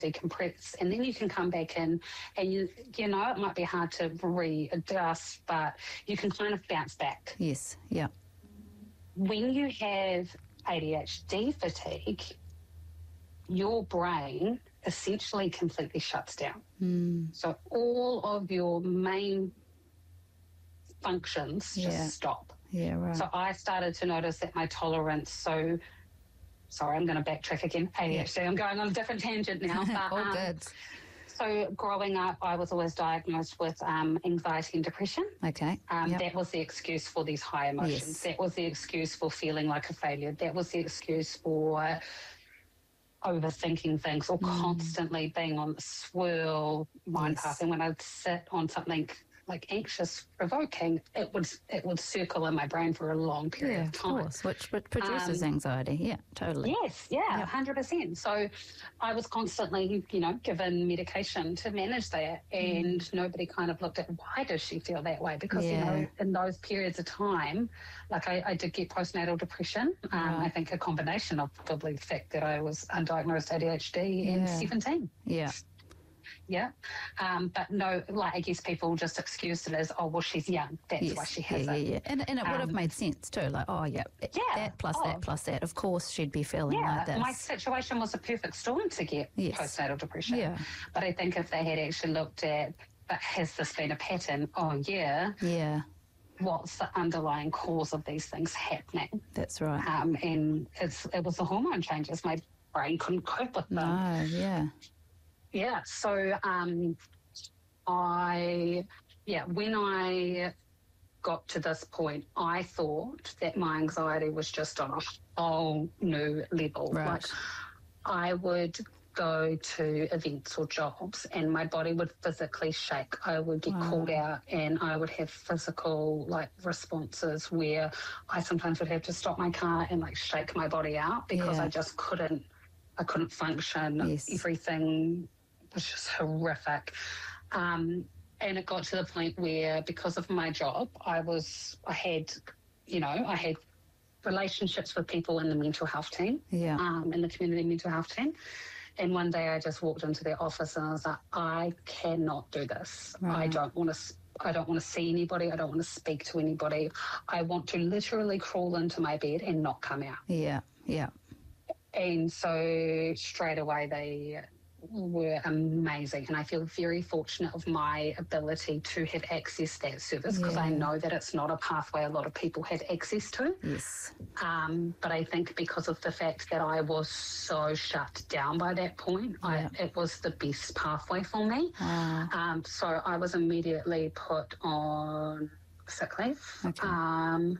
decompress, and then you can come back in, and you know, it might be hard to readjust, but you can kind of bounce back. Yes, yeah. When you have ADHD fatigue, your brain essentially completely shuts down. So all of your main functions just stop. Yeah, right. So I started to notice that my tolerance, sorry, I'm going to backtrack again. ADHD, I'm going on a different tangent now. But, all good. So growing up, I was always diagnosed with anxiety and depression. Okay. That was the excuse for these high emotions. Yes. That was the excuse for feeling like a failure. That was the excuse for overthinking things or constantly being on the swirl mind path. And when I'd sit on something like anxious, provoking, it would circle in my brain for a long period of time. Of course, which produces anxiety. Yeah, totally. Yes, 100%. So I was constantly, given medication to manage that, and nobody kind of looked at why does she feel that way? Because, in those periods of time, like I did get postnatal depression. I think a combination of probably the fact that I was undiagnosed ADHD in 17. Yeah. Yeah. But no, like, I guess people just excused it as, oh, well, she's young. That's why she has it. Yeah. And it would have made sense too. Like, that plus that. Of course she'd be feeling like this. My situation was a perfect storm to get postnatal depression. Yeah. But I think if they had actually looked at, but has this been a pattern? Oh, yeah. Yeah. What's the underlying cause of these things happening? That's right. And it was the hormone changes. My brain couldn't cope with them. No, yeah. Yeah, so when I got to this point, I thought that my anxiety was just on a whole new level. Right. Like, I would go to events or jobs and my body would physically shake. I would get called out and I would have physical responses where I sometimes would have to stop my car and shake my body out because I just couldn't function. Yes. Everything was just horrific. And it got to the point where, because of my job, I had relationships with people in the mental health team, in the community mental health team. And one day I just walked into their office and I was like, I cannot do this. Right. I don't want to see anybody. I don't want to speak to anybody. I want to literally crawl into my bed and not come out. Yeah, yeah. And so straight away they were amazing, and I feel very fortunate of my ability to have accessed that service because I know that it's not a pathway a lot of people have access to. Yes. But I think because of the fact that I was so shut down by that point, it was the best pathway for me. So I was immediately put on sick leave. Okay.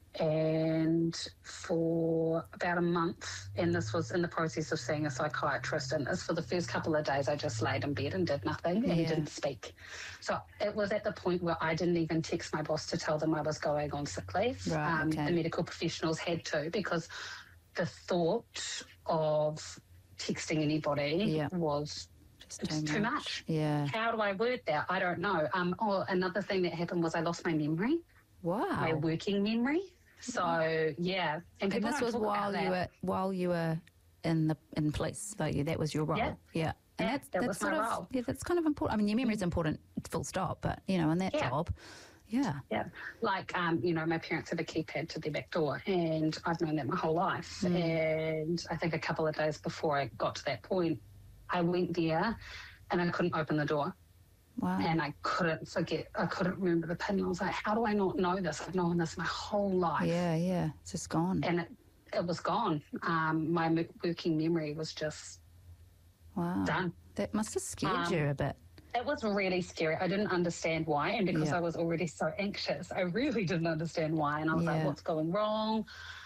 And for about a month, and this was in the process of seeing a psychiatrist, and for the first couple of days I just laid in bed and did nothing and didn't speak. So it was at the point where I didn't even text my boss to tell them I was going on sick leave. Right, okay. The medical professionals had to, because the thought of texting anybody was too much. Yeah. How do I word that? I don't know. Another thing that happened was I lost my memory. Wow. My working memory. So and this was while you were in police, like that was your role. Yeah. And that was my role. Yeah, that's kind of important. I mean, your memory is important, full stop. But in that job, yeah. Like my parents have a keypad to their back door, and I've known that my whole life. And I think a couple of days before I got to that point, I went there, and I couldn't open the door. Wow. And I couldn't remember the pin. I was like, how do I not know this? I've known this my whole life. Yeah. It's just gone. And it was gone. My working memory was just done. That must have scared you a bit. It was really scary. I didn't understand why. And because I was already so anxious, I really didn't understand why. And I was like, what's going wrong?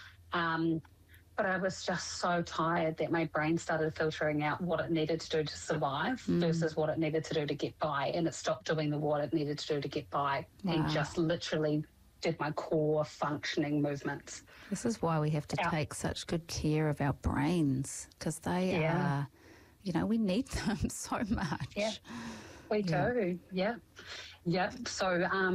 But I was just so tired that my brain started filtering out what it needed to do to survive versus what it needed to do to get by. And it stopped doing what it needed to do to get by and just literally did my core functioning movements. This is why we have to take such good care of our brains, because they are, we need them so much. Yeah, we do. Yeah. So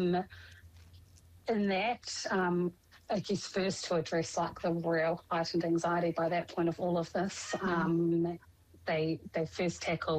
in that... I guess first to address the real heightened anxiety by that point of all of this, they they first tackle